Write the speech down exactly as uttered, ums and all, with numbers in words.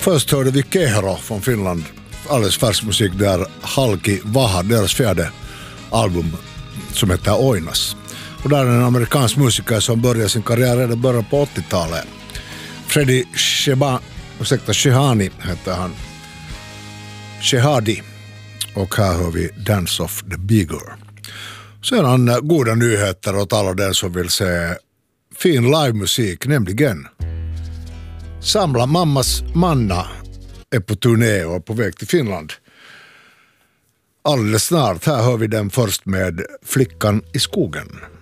Först hörde vi Kehro från Finland. Alldeles färsk musik där, Halki Vaha, deras fjärde album som heter Oinas. Och där är en amerikansk musiker som började sin karriär redan början på åttiotalet. Freddie Sheba, ursäkta, Shehani heter han. Shehadi. Och här har vi Dance of the Beagle. Sedan goda nyheter åt alla den som vill se fin livemusik, nämligen Samla mammas manna är på turné och på väg till Finland. Alldeles snart, här hör vi den först med Flickan i skogen.